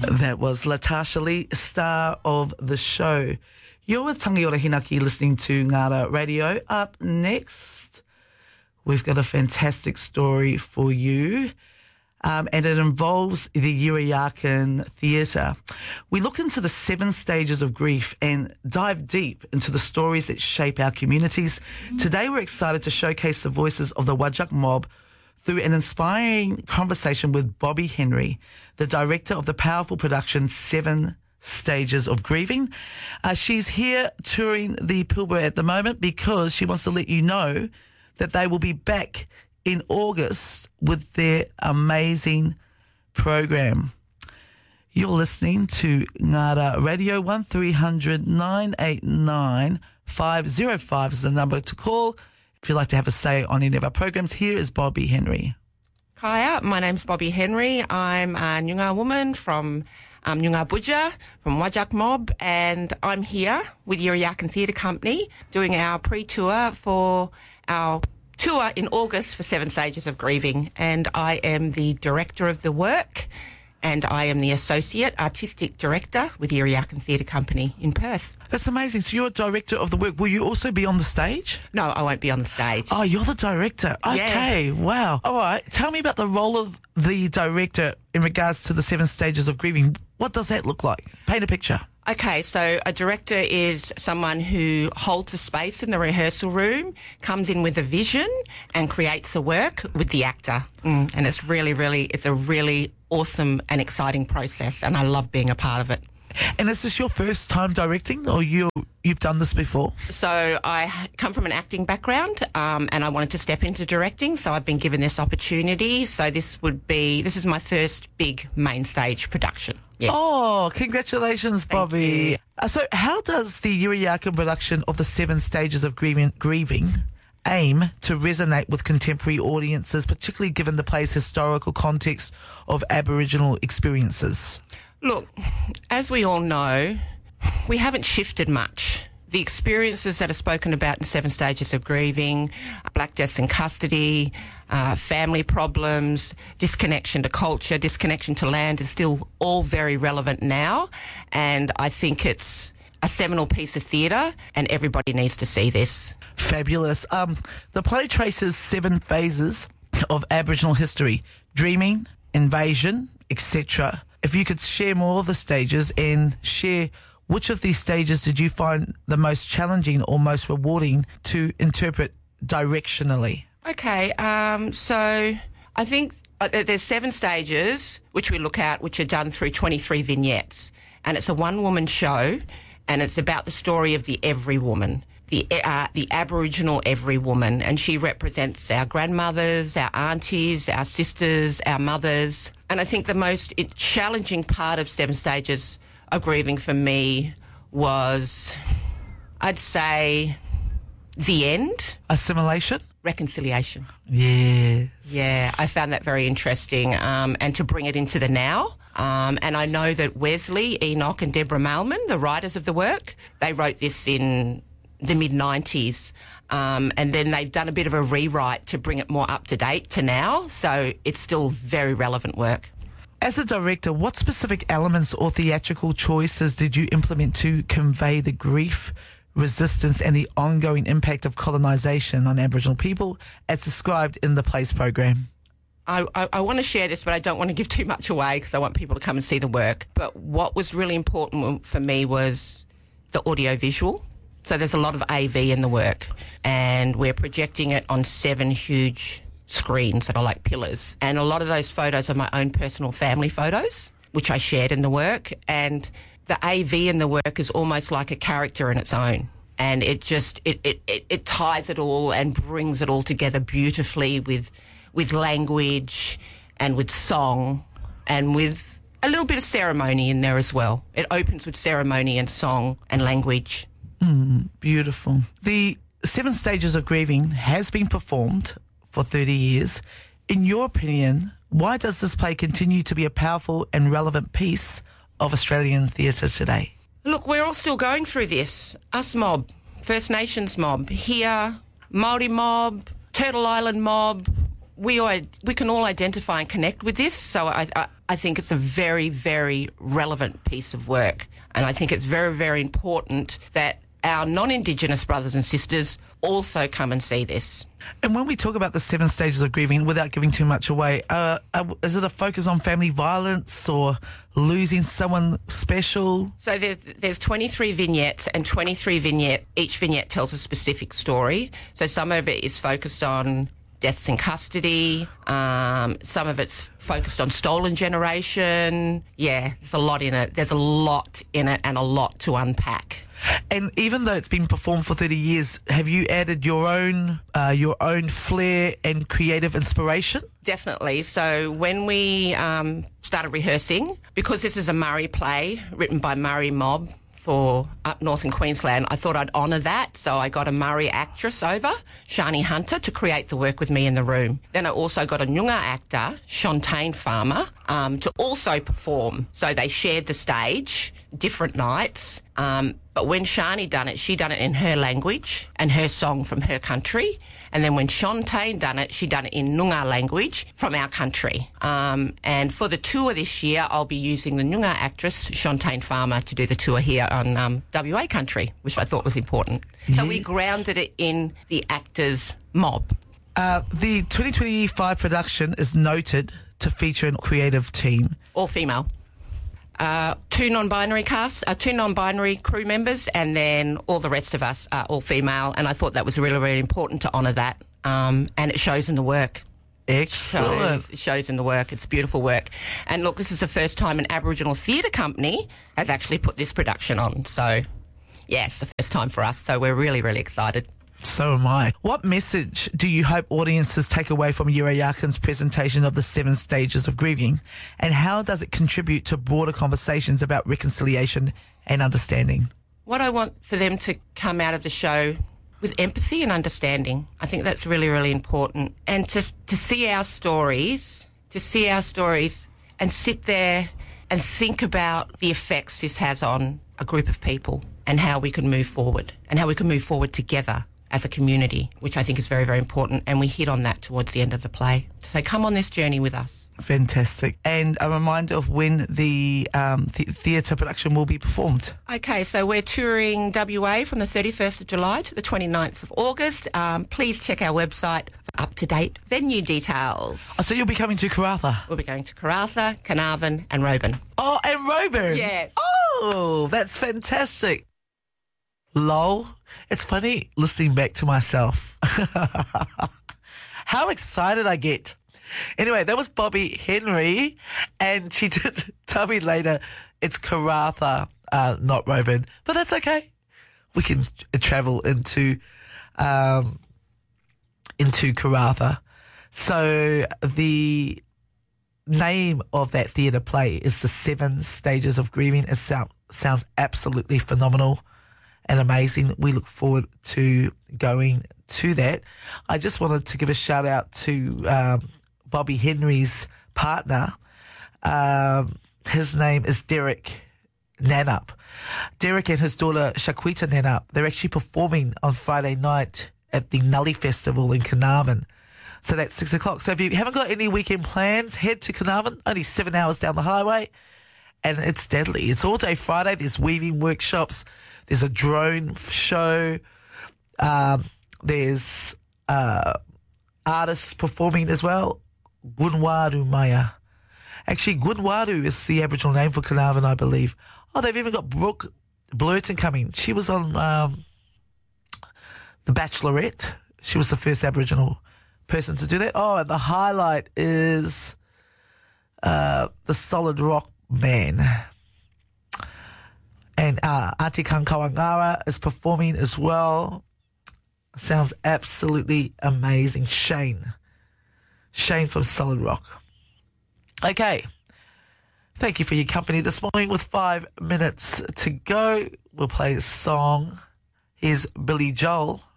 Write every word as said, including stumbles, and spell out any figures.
That was Latasha Lee, star of the show. You're with Tangi Ora Hinaki listening to Ngara Radio. Up next, we've got a fantastic story for you. Um, and it involves the Yirrayakan Theatre. We look into the seven stages of grief and dive deep into the stories that shape our communities. Mm-hmm. Today we're excited to showcase the voices of the Whadjuk mob through an inspiring conversation with Bobby Henry, the director of the powerful production Seven Stages of Grieving. Uh, she's here touring the Pilbara at the moment because she wants to let you know that they will be back in August with their amazing program. You're listening to Ngara Radio. One three hundred nine eight nine five oh five is the number to call if you'd like to have a say on any of our programs. Here is Bobby Henry. Kaya, my name's Bobby Henry. I'm a Noongar woman from um, Noongar Budja, from Whadjuk Mob, and I'm here with Yirrayakan Theatre Company doing our pre-tour for our tour in August for Seven Stages of Grieving, and I am the director of the work, and I am the associate artistic director with Yirrayakan Theatre Company in Perth. That's amazing. So you're director of the work. Will you also be on the stage? No, I won't be on the stage. Oh, you're the director. Okay, yeah. Wow. All right. Tell me about the role of the director in regards to the Seven Stages of Grieving. What does that look like? Paint a picture. Okay, so a director is someone who holds a space in the rehearsal room, comes in with a vision and creates a work with the actor. Mm, and it's really, really, it's a really awesome and exciting process, and I love being a part of it. And is this your first time directing, or you, you've done this before? So I come from an acting background, um, and I wanted to step into directing, so I've been given this opportunity. So this would be, this is my first big main stage production. Yes. Oh, congratulations, Bobby. Uh, so how does the Yirrayakan production of the Seven Stages of Grieving, grieving aim to resonate with contemporary audiences, particularly given the play's historical context of Aboriginal experiences? Look, as we all know, we haven't shifted much. The experiences that are spoken about in Seven Stages of Grieving, black deaths in custody, uh, family problems, disconnection to culture, disconnection to land is still all very relevant now. And I think it's a seminal piece of theatre and everybody needs to see this. Fabulous. Um, the play traces seven phases of Aboriginal history: dreaming, invasion, et cetera. If you could share more of the stages and share which of these stages did you find the most challenging or most rewarding to interpret directionally? Okay, um, so I think uh, there's seven stages which we look at, which are done through twenty-three vignettes. And it's a one-woman show, and it's about the story of the every woman, the, uh, the Aboriginal every woman. And she represents our grandmothers, our aunties, our sisters, our mothers. And I think the most challenging part of Seven Stages of Grieving for me was, I'd say, the end. Assimilation? Reconciliation. Yes. Yeah, I found that very interesting, um, and to bring it into the now. Um, and I know that Wesley, Enoch and Deborah Mailman, the writers of the work, they wrote this in the mid nineties. Um, and then they've done a bit of a rewrite to bring it more up to date to now. So it's still very relevant work. As a director, what specific elements or theatrical choices did you implement to convey the grief, resistance and the ongoing impact of colonisation on Aboriginal people as described in the play's program? I, I, I want to share this, but I don't want to give too much away because I want people to come and see the work. But what was really important for me was the audio-visual. So there's a lot of A V in the work, and we're projecting it on seven huge screens that are like pillars. And a lot of those photos are my own personal family photos, which I shared in the work. And the A V in the work is almost like a character in its own. And it just, it, it, it, it ties it all and brings it all together beautifully with, with language and with song and with a little bit of ceremony in there as well. It opens with ceremony and song and language. Mm, beautiful. The Seven Stages of Grieving has been performed for thirty years. In your opinion, why does this play continue to be a powerful and relevant piece of Australian theatre today? Look, we're all still going through this. Us mob, First Nations mob, here, Māori mob, Turtle Island mob, we all, we can all identify and connect with this. So I, I, I think it's a very, very relevant piece of work. And I think it's very, very important that our non-Indigenous brothers and sisters also come and see this. And when we talk about the seven stages of grieving, without giving too much away, uh, uh, is it a focus on family violence or losing someone special? So there, there's twenty-three vignettes, and twenty-three vignette, each vignette tells a specific story. So some of it is focused on deaths in custody. Um, some of it's focused on stolen generation. Yeah, there's a lot in it. There's a lot in it and a lot to unpack. And even though it's been performed for thirty years, have you added your own uh, your own flair and creative inspiration? Definitely. So when we um, started rehearsing, because this is a Murray play written by Murray Mob for up north in Queensland, I thought I'd honour that. So I got a Murray actress over, Shani Hunter, to create the work with me in the room. Then I also got a Noongar actor, Shontaine Farmer, um, to also perform. So they shared the stage, different nights. Um, but when Shani done it, she done it in her language and her song from her country. And then when Shontaine done it, she done it in Noongar language from our country. Um, and for the tour this year, I'll be using the Noongar actress, Shontaine Farmer, to do the tour here on um, W A country, which I thought was important. Yes. So we grounded it in the actors' mob. Uh, the twenty twenty-five production is noted to feature a creative team. All female. Uh, two non-binary casts, uh, two non-binary crew members, and then all the rest of us are all female. And I thought that was really, really important to honour that. Um, and it shows in the work. Excellent. Shows, it shows in the work. It's beautiful work. And look, this is the first time an Aboriginal theatre company has actually put this production on. So, yeah, it's the first time for us. So we're really, really excited. So am I. What message do you hope audiences take away from Yirrayaken's presentation of the seven stages of grieving? And how does it contribute to broader conversations about reconciliation and understanding? What I want for them to come out of the show with empathy and understanding. I think that's really, really important. And just to see our stories, to see our stories and sit there and think about the effects this has on a group of people and how we can move forward and how we can move forward together as a community, which I think is very, very important. And we hit on that towards the end of the play. So come on this journey with us. Fantastic. And a reminder of when the um, th- theatre production will be performed. Okay, so we're touring W A from the thirty-first of July to the twenty-ninth of August. Um, please check our website for up-to-date venue details. Oh, so you'll be coming to Karratha? We'll be going to Karratha, Carnarvon and Roban. Oh, and Roban? Yes. Oh, that's fantastic. Lol. It's funny listening back to myself. How excited I get. Anyway, that was Bobby Henry, and she did tell me later it's Karratha, uh, not Roban, but that's okay. We can travel into um, into Karratha. So the name of that theatre play is The Seven Stages of Grieving. It sound, sounds absolutely phenomenal and amazing. We look forward to going to that. I just wanted to give a shout out to um, Bobby Henry's partner. Um, his name is Derek Nanup. Derek and his daughter Shaquita Nanup, they're actually performing on Friday night at the Nully Festival in Carnarvon. So that's six o'clock. So if you haven't got any weekend plans, head to Carnarvon, only seven hours down the highway. And it's deadly. It's all day Friday. There's weaving workshops. There's a drone show. Um, there's uh, artists performing as well. Gunwaru Maya. Actually, Gunwaru is the Aboriginal name for Carnarvon, I believe. Oh, they've even got Brooke Blurton coming. She was on um, The Bachelorette. She was the first Aboriginal person to do that. Oh, and the highlight is uh, the Solid Rock Man. And uh, Auntie Kankawangara is performing as well. Sounds absolutely amazing. Shane. Shane from Solid Rock. Okay. Thank you for your company this morning. With five minutes to go, we'll play a song. Here's Billy Joel.